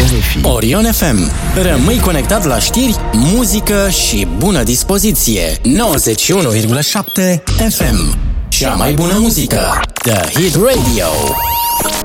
RFI. Orion FM. Rămâi conectat la știri, muzică și bună dispoziție. 91,7 FM. Cea mai bună muzică. The Hit Radio.